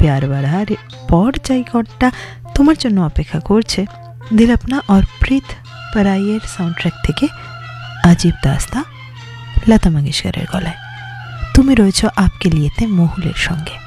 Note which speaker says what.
Speaker 1: প্যার ভরা পর জায়গাটা তোমার জন্য অপেক্ষা করছে। দিল আপনা আর প্রীত পরাইয়ের সাউন্ডট্র্যাক থেকে अजीब दास्ता लता मंगेशकरेর গলায়। তুমি রয়েছো আপকে লিয়েতে মহুলের সঙ্গে।